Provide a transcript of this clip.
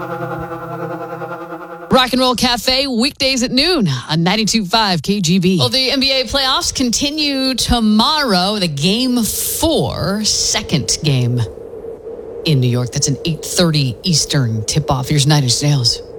Rock and Roll Cafe, weekdays at noon on 92.5 KGB. Well, the NBA playoffs continue tomorrow. The Game 4, second game in New York. That's an 8:30 Eastern tip-off. Here's Nina Sales.